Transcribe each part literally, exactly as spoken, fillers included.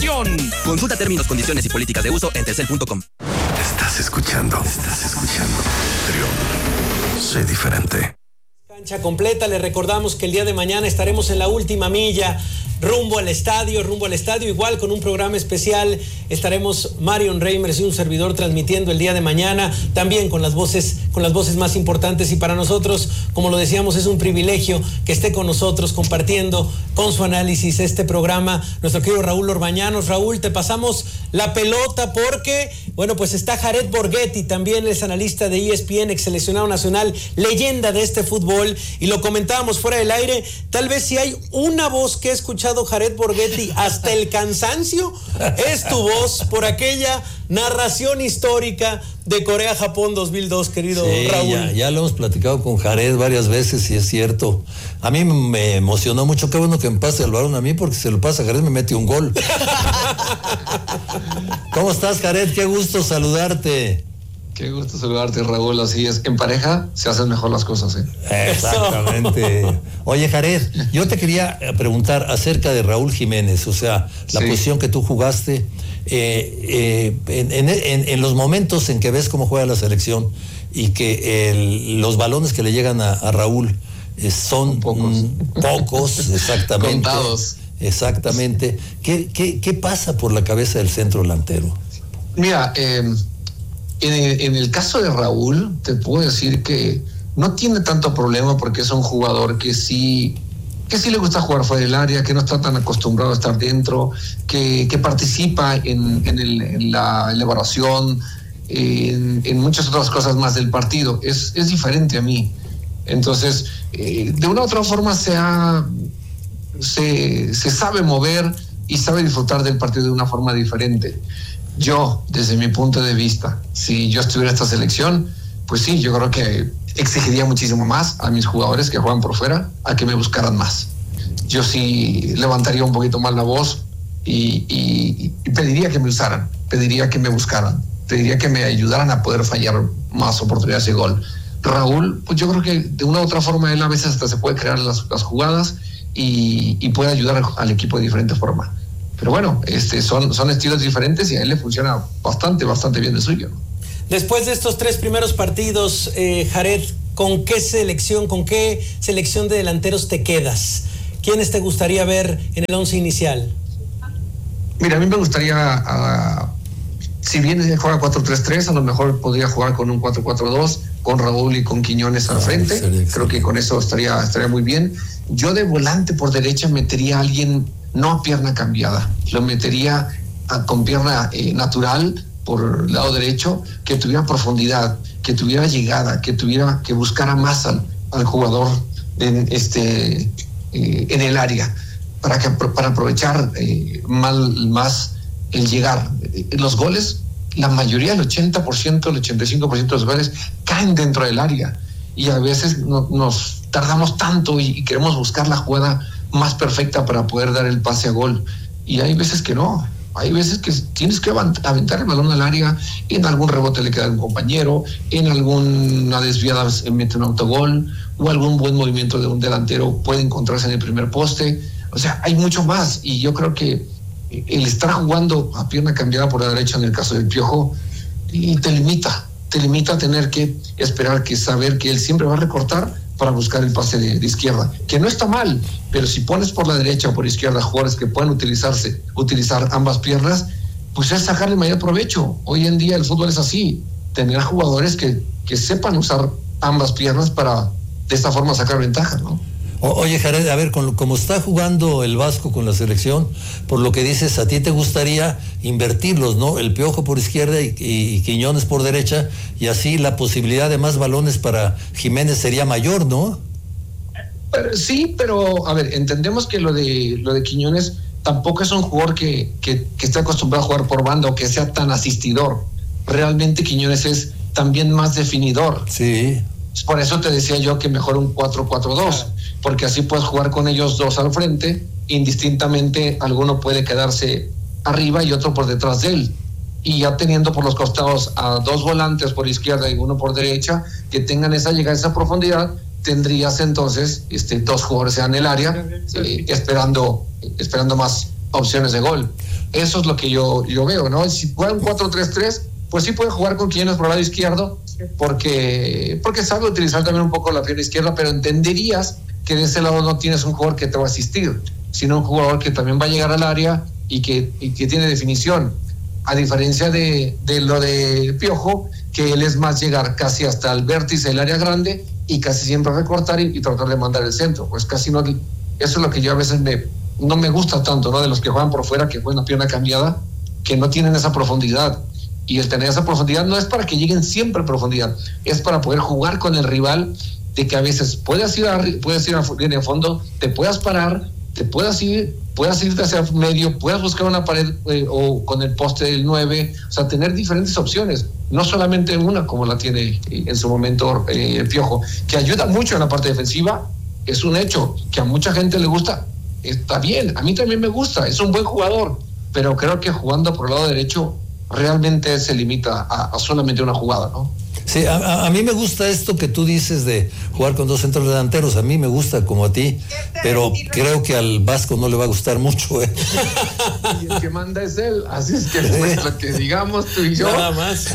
selección. Consulta términos, condiciones y políticas de uso en telcel punto com. Estás escuchando, estás escuchando Trión. Sé diferente. Cancha completa, le recordamos que el día de mañana estaremos en la última milla, rumbo al estadio, rumbo al estadio, igual con un programa especial. Estaremos Marion Reimers y un servidor transmitiendo el día de mañana, también con las voces, con las voces más importantes, y para nosotros, como lo decíamos, es un privilegio que esté con nosotros compartiendo con su análisis este programa nuestro querido Raúl Orbañanos. Raúl, te pasamos la pelota porque, bueno, pues está Jared Borghetti, también es analista de E S P N, ex seleccionado nacional, leyenda de este fútbol, y lo comentábamos fuera del aire, tal vez si hay una voz que he escuchado Jared Borghetti hasta el cansancio, es tu voz por aquella narración histórica de Corea-Japón dos mil dos, querido sí, Raúl. Ya, ya lo hemos platicado con Jared varias veces y es cierto. A mí me emocionó mucho, qué bueno que me pase el balón a mí, porque si se lo pasa a Jared me mete un gol. ¿Cómo estás, Jared? Qué gusto saludarte. Qué gusto saludarte, Raúl. Así es, en pareja se hacen mejor las cosas, ¿eh? Exactamente. Oye, Jared, yo te quería preguntar acerca de Raúl Jiménez, o sea, la sí. posición que tú jugaste, eh, eh, en, en, en, en los momentos en que ves cómo juega la selección y que el, los balones que le llegan a, a Raúl eh, son pocos, mm, pocos exactamente. Contados. Exactamente. ¿Qué, qué, ¿Qué pasa por la cabeza del centro delantero? Mira, eh, En el, en el caso de Raúl, te puedo decir que no tiene tanto problema porque es un jugador que sí, que sí le gusta jugar fuera del área, que no está tan acostumbrado a estar dentro, que, que participa en, en, el, en la elaboración, en, en muchas otras cosas más del partido. Es, es diferente a mí. Entonces, eh, de una u otra forma se, ha, se, se sabe mover y sabe disfrutar del partido de una forma diferente. Yo, desde mi punto de vista, si yo estuviera en esta selección, pues sí, yo creo que exigiría muchísimo más a mis jugadores que juegan por fuera a que me buscaran más. Yo sí levantaría un poquito más la voz y, y, y pediría que me usaran, pediría que me buscaran, pediría que me ayudaran a poder fallar más oportunidades de gol. Raúl, pues yo creo que de una u otra forma él a veces hasta se puede crear las, las jugadas y, y puede ayudar al equipo de diferente forma. Pero bueno, este, son, son estilos diferentes y a él le funciona bastante, bastante bien de suyo, ¿no? Después de estos tres primeros partidos, eh, Jared, ¿con qué selección, con qué selección de delanteros te quedas? ¿Quiénes te gustaría ver en el once inicial? Mira, a mí me gustaría, uh, si bien juega cuatro tres tres, a lo mejor podría jugar con un cuatro cuatro dos, con Raúl y con Quiñones al frente. Creo que con eso estaría, estaría muy bien. Yo de volante por derecha metería a alguien, no a pierna cambiada, lo metería a, con pierna eh, natural por el lado derecho, que tuviera profundidad, que tuviera llegada, que tuviera, que buscara más al, al jugador en, este, eh, en el área, para, que, para aprovechar eh, mal, más el llegar. Los goles, la mayoría, el ochenta por ciento, el ochenta y cinco por ciento de los goles caen dentro del área, y a veces no, nos tardamos tanto y, y queremos buscar la jugada más perfecta para poder dar el pase a gol, y hay veces que no, hay veces que tienes que aventar el balón al área, en algún rebote le queda a un compañero, en alguna desviada se mete un autogol, o algún buen movimiento de un delantero puede encontrarse en el primer poste. O sea, hay mucho más, y yo creo que el estar jugando a pierna cambiada por la derecha en el caso del Piojo y te limita, te limita a tener que esperar, que saber que él siempre va a recortar para buscar el pase de, de izquierda, que no está mal, pero si pones por la derecha o por izquierda jugadores que puedan utilizarse, utilizar ambas piernas, pues es sacarle mayor provecho. Hoy en día el fútbol es así, tener jugadores que, que sepan usar ambas piernas para de esta forma sacar ventaja, ¿no? O, oye, Jared, a ver, con, como está jugando el Vasco con la selección, por lo que dices, a ti te gustaría invertirlos, ¿no? El Piojo por izquierda y, y, y Quiñones por derecha, y así la posibilidad de más balones para Jiménez sería mayor, ¿no? Pero, sí, pero, a ver, entendemos que lo de lo de Quiñones tampoco es un jugador que, que, que esté acostumbrado a jugar por banda o que sea tan asistidor. Realmente Quiñones es también más definidor. Sí. Por eso te decía yo que mejor un cuatro cuatro dos, porque así puedes jugar con ellos dos al frente, indistintamente alguno puede quedarse arriba y otro por detrás de él, y ya teniendo por los costados a dos volantes por izquierda y uno por derecha que tengan esa llegada, esa profundidad, tendrías entonces este, dos jugadores en el área eh, esperando, esperando más opciones de gol. Eso es lo que yo, yo veo, ¿no? Si juega un cuatro tres tres, pues sí puede jugar con Quiñones por el lado izquierdo, porque, porque sabe utilizar también un poco la pierna izquierda, pero entenderías que de ese lado no tienes un jugador que te va a asistir, sino un jugador que también va a llegar al área y que, y que tiene definición, a diferencia de, de lo de Piojo, que él es más llegar casi hasta el vértice del área grande y casi siempre recortar y, y tratar de mandar el centro. Pues casi no, eso es lo que yo a veces me, no me gusta tanto, ¿no? De los que juegan por fuera, que juegan a pierna cambiada, que no tienen esa profundidad. Y el tener esa profundidad no es para que lleguen siempre a profundidad, es para poder jugar con el rival, de que a veces puedas ir a, puedes ir a línea de fondo, te puedas parar, te puedas ir, puedas irte hacia medio, puedas buscar una pared eh, o con el poste del nueve, o sea, tener diferentes opciones, no solamente una como la tiene en su momento eh, el Piojo, que ayuda mucho en la parte defensiva. Es un hecho que a mucha gente le gusta, está bien, a mí también me gusta, es un buen jugador, pero creo que jugando por el lado derecho realmente se limita a, a solamente una jugada, ¿no? Sí, a, a mí me gusta esto que tú dices de jugar con dos centros delanteros, a mí me gusta como a ti, pero creo que al Vasco no le va a gustar mucho, ¿eh? Y el que manda es él, así es que pues, lo que digamos tú y yo nada más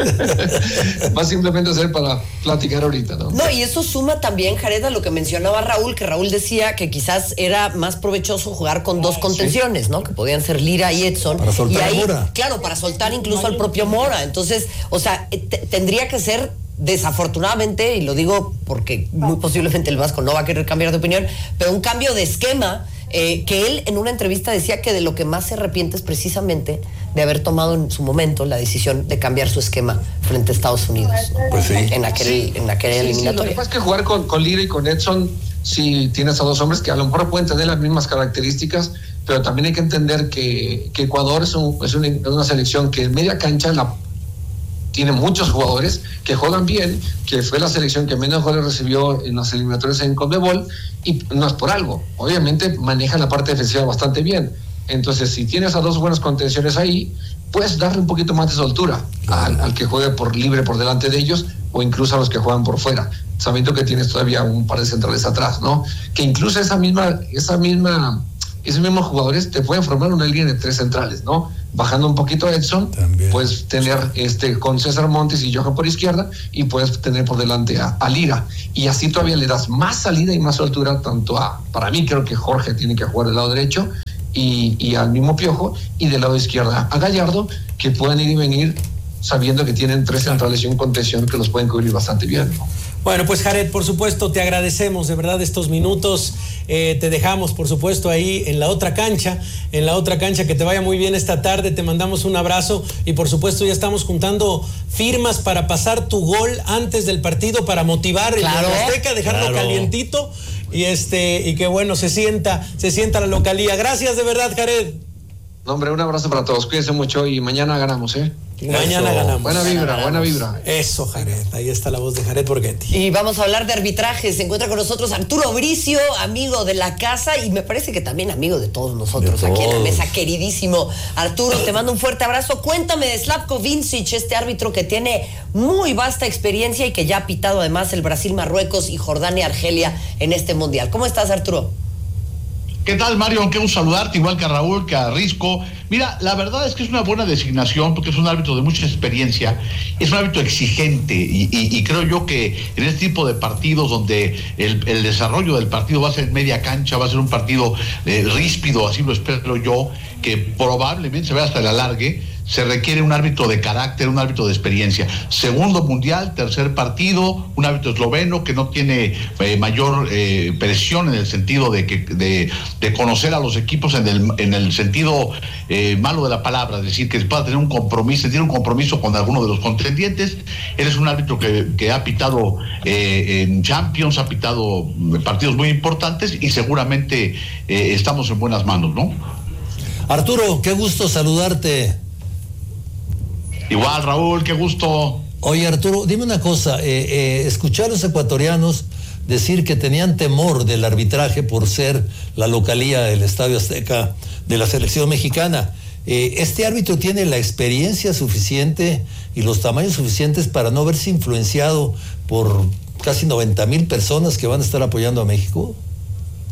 va simplemente a ser para platicar ahorita, ¿no? No, y eso suma también, Jared, a lo que mencionaba Raúl, que Raúl decía que quizás era más provechoso jugar con dos contenciones, ¿sí? ¿No? Que podían ser Lira y Edson. Para soltar y ahí, a Mora. Claro, para soltar incluso al propio Mora. Entonces, o sea, te, tendría que ser, desafortunadamente, y lo digo porque muy posiblemente el Vasco no va a querer cambiar de opinión, pero un cambio de esquema, eh, que él en una entrevista decía que de lo que más se arrepiente es precisamente de haber tomado en su momento la decisión de cambiar su esquema frente a Estados Unidos. Pues sí. En aquel, Sí. en aquella Sí, sí, eliminatoria. lo que pasa es que jugar con, con Lira y con Edson, si tienes a dos hombres que a lo mejor pueden tener las mismas características, pero también hay que entender que, que Ecuador es, un, es una, una selección que en media cancha la tiene muchos jugadores que juegan bien, que fue la selección que menos goles recibió en las eliminatorias en CONMEBOL, y no es por algo, obviamente maneja la parte defensiva bastante bien. Entonces, si tienes a dos buenas contenciones ahí, puedes darle un poquito más de soltura al, al que juegue por libre por delante de ellos, o incluso a los que juegan por fuera, sabiendo que tienes todavía un par de centrales atrás, ¿no? Que incluso esa misma, esa misma, esos mismos jugadores te pueden formar una línea de tres centrales, ¿no? Bajando un poquito a Edson, También. puedes tener este con César Montes y Johan por izquierda, y puedes tener por delante a, a Lira, y así todavía le das más salida y más soltura tanto a, para mí creo que Jorge tiene que jugar del lado derecho, y, y al mismo Piojo, y del lado izquierdo a Gallardo, que pueden ir y venir sabiendo que tienen tres centrales y un contención que los pueden cubrir bastante bien, ¿no? Bueno, pues Jared, por supuesto, te agradecemos de verdad estos minutos. Eh, te dejamos, por supuesto, ahí en la otra cancha, en la otra cancha, que te vaya muy bien esta tarde. Te mandamos un abrazo y, por supuesto, ya estamos juntando firmas para pasar tu gol antes del partido para motivar Claro. el Azteca, dejarlo Claro. calientito y este y que bueno se sienta se sienta la localía. Gracias de verdad, Jared. No, hombre, un abrazo para todos, cuídense mucho y mañana ganamos, ¿eh? Mañana Eso. ganamos. Buena vibra, buena vibra. Eso, Jared. Ahí está la voz de Jared Borghetti. Y vamos a hablar de arbitraje. Se encuentra con nosotros Arturo Bricio, amigo de la casa y me parece que también amigo de todos nosotros De aquí en la todos. mesa. Queridísimo Arturo, te mando un fuerte abrazo. Cuéntame de Slavko Vincic, este árbitro que tiene muy vasta experiencia y que ya ha pitado además el Brasil, Marruecos y Jordania, Argelia en este mundial. ¿Cómo estás, Arturo? ¿Qué tal, Mario? Qué gusto saludarte, igual que a Raúl, que a Risco. Mira, la verdad es que es una buena designación porque es un árbitro de mucha experiencia, es un árbitro exigente y, y, y creo yo que en este tipo de partidos donde el, el desarrollo del partido va a ser en media cancha, va a ser un partido eh, ríspido, así lo espero yo, que probablemente se vea hasta el alargue, se requiere un árbitro de carácter, un árbitro de experiencia. Segundo mundial, tercer partido, un árbitro esloveno que no tiene eh, mayor eh, presión en el sentido de que de, de conocer a los equipos en el, en el sentido eh, malo de la palabra, es decir, que pueda tener un compromiso, sentir un compromiso con alguno de los contendientes. Él es un árbitro que, que ha pitado eh, en Champions, ha pitado partidos muy importantes y seguramente eh, estamos en buenas manos, ¿no? Arturo, qué gusto saludarte. Igual, Raúl, qué gusto. Oye, Arturo, dime una cosa, eh, eh, escuché a los ecuatorianos decir que tenían temor del arbitraje por ser la localía del Estadio Azteca de la selección mexicana. Eh, ¿Este árbitro tiene la experiencia suficiente y los tamaños suficientes para no verse influenciado por casi noventa mil personas que van a estar apoyando a México?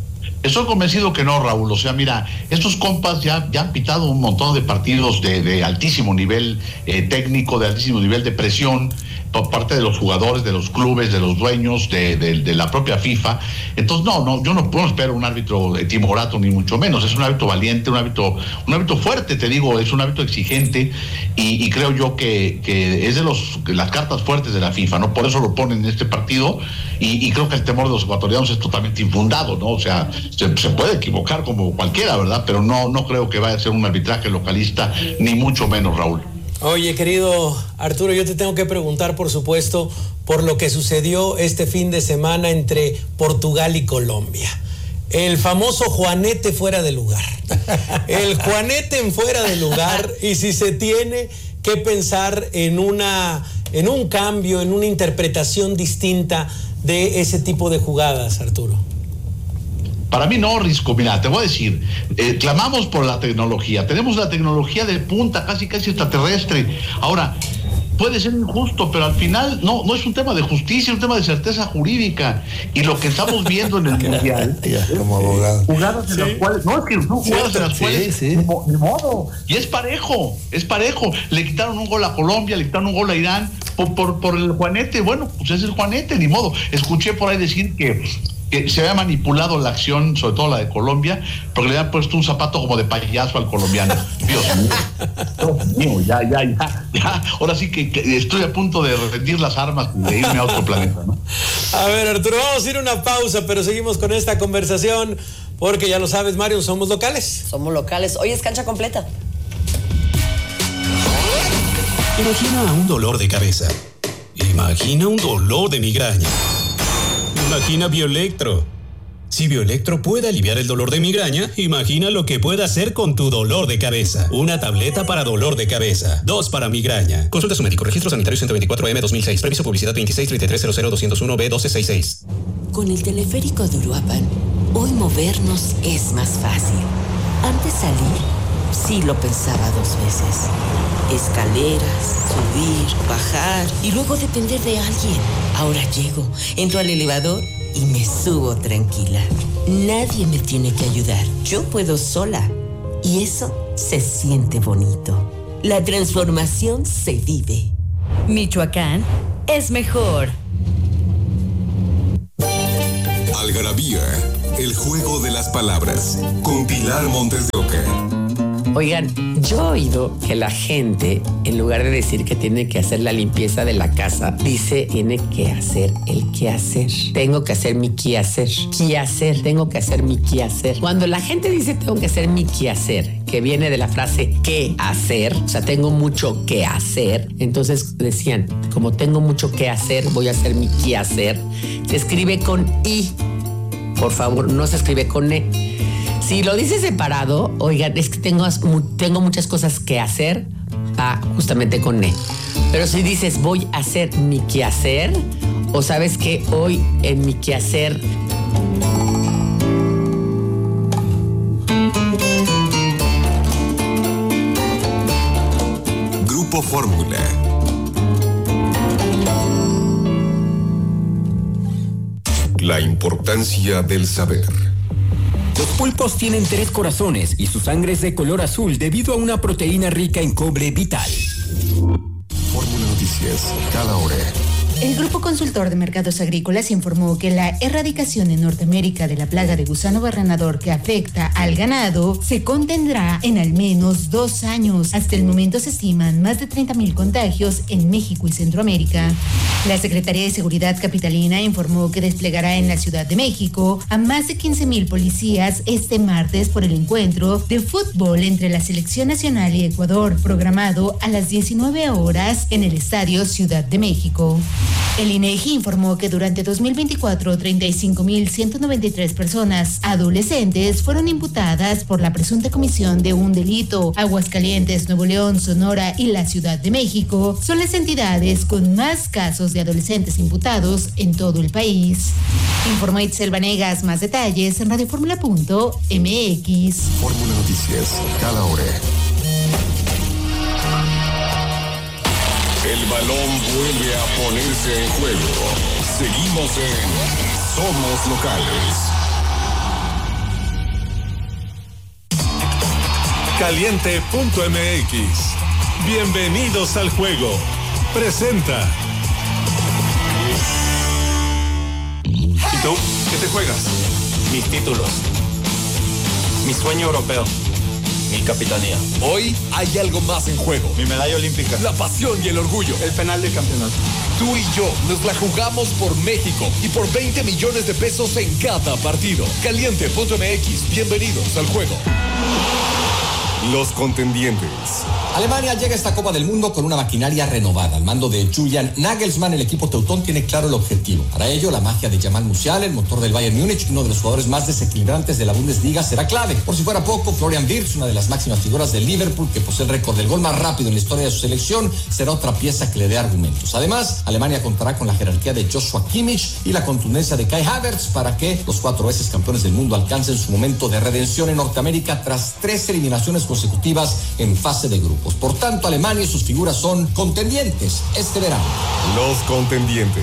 Estoy convencido que no, Raúl. O sea, mira, estos compas ya, ya han pitado un montón de partidos de, de altísimo nivel eh, técnico, de altísimo nivel de presión por parte de los jugadores, de los clubes, de los dueños, de, de, de la propia FIFA. Entonces, no, no, yo no, no espero un árbitro timorato, ni mucho menos. Es un árbitro valiente, un árbitro, un árbitro fuerte, te digo, es un árbitro exigente y, y creo yo que, que es de los de las cartas fuertes de la FIFA, ¿no? Por eso lo ponen en este partido y, y creo que el temor de los ecuatorianos es totalmente infundado, ¿no? O sea, se, se puede equivocar como cualquiera, ¿verdad? Pero no, no creo que vaya a ser un arbitraje localista, ni mucho menos, Raúl. Oye, querido Arturo, yo te tengo que preguntar, por supuesto, por lo que sucedió este fin de semana entre Portugal y Colombia. El famoso Juanete fuera de lugar. El Juanete en fuera de lugar, y si se tiene que pensar en una, en un cambio, en una interpretación distinta de ese tipo de jugadas, Arturo. Para mí no, Risco, mira, te voy a decir, eh, clamamos por la tecnología, tenemos la tecnología de punta, casi casi extraterrestre. Ahora, puede ser injusto, pero al final no, no es un tema de justicia, es un tema de certeza jurídica. Y lo que estamos viendo en el Mundial, ya, como abogado. Jugadas en sí. las cuales, no, es que son jugadas sí, en las sí, cuales, sí. Ni, ni modo, y es parejo, es parejo. Le quitaron un gol a Colombia, le quitaron un gol a Irán por, por, por el Juanete. Bueno, pues es el Juanete, ni modo. Escuché por ahí decir que que se había manipulado la acción, sobre todo la de Colombia, porque le habían puesto un zapato como de payaso al colombiano. Dios mío, Dios mío, ya, ya, ya, ya. Ahora sí que, que estoy a punto de rendir las armas y de irme a otro planeta, ¿no? A ver, Arturo, vamos a ir a una pausa, pero seguimos con esta conversación, porque ya lo sabes, Mario, somos locales. Somos locales. Hoy es cancha completa. Imagina un dolor de cabeza. Imagina un dolor de migraña. Imagina Bioelectro. Si Bioelectro puede aliviar el dolor de migraña, imagina lo que puede hacer con tu dolor de cabeza. Una tableta para dolor de cabeza, dos para migraña. Consulta a su médico. Registro sanitario ciento veinticuatro M dos mil seis. Previso publicidad veintiséis treinta y tres cero cero doscientos uno B doce sesenta y seis. Con el teleférico de Uruapan, hoy movernos es más fácil. Antes salir, sí lo pensaba dos veces. Escaleras, subir, bajar y luego depender de alguien. Ahora llego, entro al elevador y me subo tranquila. Nadie me tiene que ayudar. Yo puedo sola. Y eso se siente bonito. La transformación se vive. Michoacán es mejor. Algarabía, el juego de las palabras, con Pilar Montes de Oca. Oigan, yo he oído que la gente, en lugar de decir que tiene que hacer la limpieza de la casa, dice tiene que hacer el quehacer. Tengo que hacer mi quehacer. Quehacer, tengo que hacer mi quehacer. Cuando la gente dice tengo que hacer mi quehacer, que viene de la frase qué hacer, o sea, tengo mucho que hacer, entonces decían, como tengo mucho que hacer, voy a hacer mi quehacer. Se escribe con I, por favor, no se escribe con E. Si lo dices separado, oigan, es que tengo, tengo muchas cosas que hacer, va justamente con E. Pero si dices voy a hacer mi quehacer, o sabes que hoy en mi quehacer Grupo Fórmula. La importancia del saber. Los pulpos tienen tres corazones y su sangre es de color azul debido a una proteína rica en cobre vital. Fórmula Noticias, cada hora. El Grupo Consultor de Mercados Agrícolas informó que la erradicación en Norteamérica de la plaga de gusano barrenador que afecta al ganado se contendrá en al menos dos años. Hasta el momento se estiman más de treinta mil contagios en México y Centroamérica. La Secretaría de Seguridad Capitalina informó que desplegará en la Ciudad de México a más de quince mil policías este martes por el encuentro de fútbol entre la Selección Nacional y Ecuador, programado a las diecinueve horas en el Estadio Ciudad de México. El INEGI informó que durante dos mil veinticuatro, treinta y cinco mil ciento noventa y tres personas adolescentes fueron imputadas por la presunta comisión de un delito. Aguascalientes, Nuevo León, Sonora y la Ciudad de México son las entidades con más casos de adolescentes imputados en todo el país. Informó Itzel Vanegas. Más detalles en radio fórmula punto m x. Fórmula Noticias, cada hora. El balón vuelve a ponerse en juego. Seguimos en Somos Locales. Caliente punto m x. Bienvenidos al juego. Presenta. ¿Y tú? ¿Qué te juegas? Mis títulos. Mi sueño europeo. Mi capitanía. Hoy hay algo más en juego. Mi medalla olímpica. La pasión y el orgullo. El penal del campeonato. Tú y yo nos la jugamos por México y por veinte millones de pesos en cada partido. Caliente punto m x. Bienvenidos al juego. Los contendientes. Alemania llega a esta Copa del Mundo con una maquinaria renovada. Al mando de Julian Nagelsmann, el equipo teutón tiene claro el objetivo. Para ello, la magia de Jamal Musiala, el motor del Bayern Múnich, uno de los jugadores más desequilibrantes de la Bundesliga, será clave. Por si fuera poco, Florian Wirtz, una de las máximas figuras del Liverpool, que posee el récord del gol más rápido en la historia de su selección, será otra pieza que le dé argumentos. Además, Alemania contará con la jerarquía de Joshua Kimmich y la contundencia de Kai Havertz para que los cuatro veces campeones del mundo alcancen su momento de redención en Norteamérica tras tres eliminaciones consecutivas en fase de grupos. Por tanto, Alemania y sus figuras son contendientes este verano. Los contendientes.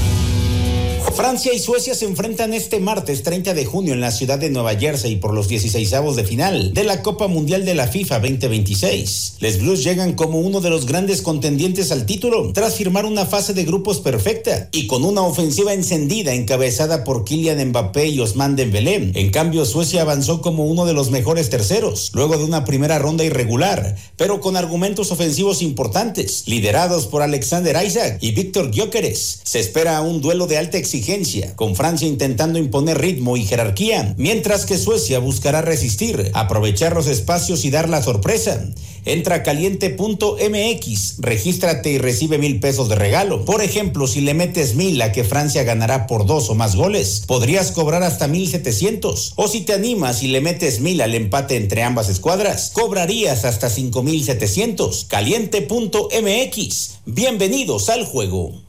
Francia y Suecia se enfrentan este martes treinta de junio en la ciudad de Nueva Jersey por los dieciseisavos de final de la Copa Mundial de la FIFA veinte veintiséis. Les Blues llegan como uno de los grandes contendientes al título tras firmar una fase de grupos perfecta y con una ofensiva encendida encabezada por Kylian Mbappé y Ousmane Dembélé. En cambio, Suecia avanzó como uno de los mejores terceros luego de una primera ronda irregular, pero con argumentos ofensivos importantes, liderados por Alexander Isak y Víctor Gyökeres. Se espera un duelo de alta exigencia, con Francia intentando imponer ritmo y jerarquía, mientras que Suecia buscará resistir, aprovechar los espacios y dar la sorpresa. Entra a caliente punto m x, regístrate y recibe mil pesos de regalo. Por ejemplo, si le metes mil a que Francia ganará por dos o más goles, podrías cobrar hasta mil setecientos. O si te animas y le metes mil al empate entre ambas escuadras, cobrarías hasta cinco mil setecientos. caliente punto m x. Bienvenidos al juego.